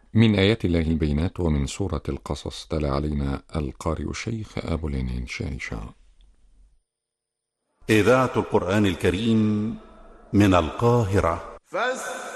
من آيات الله البينات ومن سورة القصص. تلا علينا القارئ الشيخ أبو العنين شايشة. إذاعة القرآن الكريم من القاهرة.